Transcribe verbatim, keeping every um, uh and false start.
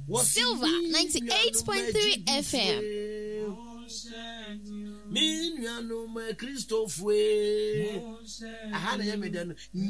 Silver ninety-eight point three F M. Me no my Christophe. I had a